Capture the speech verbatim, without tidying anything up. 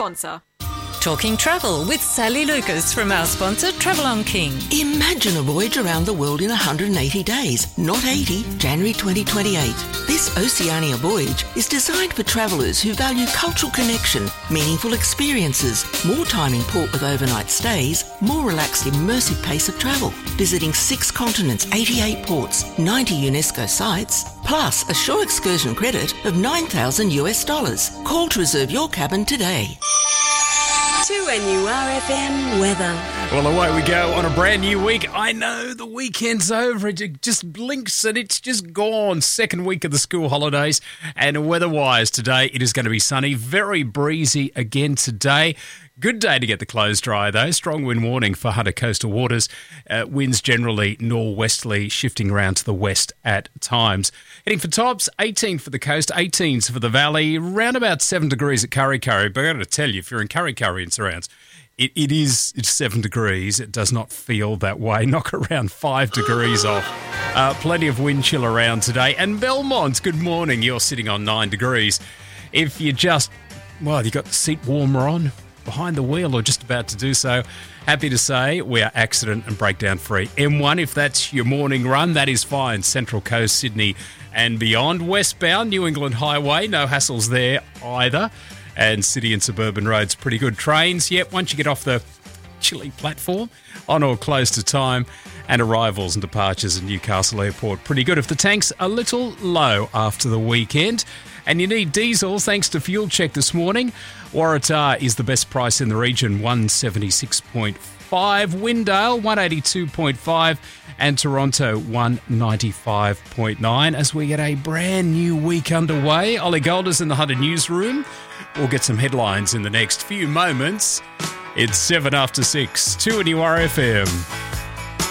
sponsor. Talking travel with Sally Lucas from our sponsor, Travel on King. Imagine a voyage around the world in one hundred eighty days, not eighty, January twenty twenty-eight. This Oceania voyage is designed for travellers who value cultural connection, meaningful experiences, more time in port with overnight stays, more relaxed immersive pace of travel, visiting six continents, eighty-eight ports, ninety UNESCO sites, plus a shore excursion credit of nine thousand US dollars. Call to reserve your cabin today. To N U R F M weather. Well, away we go on a brand new week. I know the weekend's over. It just blinks and it's just gone. Second week of the school holidays. And weather-wise today, it is going to be sunny. Very breezy again today. Good day to get the clothes dry, though. Strong wind warning for Hunter coastal waters. Uh, winds generally norwesterly, shifting around to the west at times. Heading for tops, eighteen for the coast, eighteens for the valley, round about seven degrees at Kurri Kurri. But I've got to tell you, if you're in Kurri Kurri and surrounds, it, it is it's seven degrees. It does not feel that way. Knock around five degrees off. Uh, plenty of wind chill around today. And Belmont, good morning. You're sitting on nine degrees. If you just, well, you got the seat warmer on, behind the wheel or just about to do so, happy to say we are accident and breakdown free. M one, if that's your morning run, that is fine. Central Coast, Sydney and beyond. Westbound, New England Highway, no hassles there either. And city and suburban roads, pretty good. Trains, yep, once you get off the chilly platform, on or close to time. And arrivals and departures at Newcastle Airport, pretty good. If the tank's a little low after the weekend and you need diesel, thanks to Fuel Check this morning, Waratah is the best price in the region, one seventy-six point five. Windale, one eighty-two point five. And Toronto, one ninety-five point nine. As we get a brand new week underway, Ollie Golders in the Hunter newsroom. We'll get some headlines in the next few moments. It's seven after six, two N U R F M.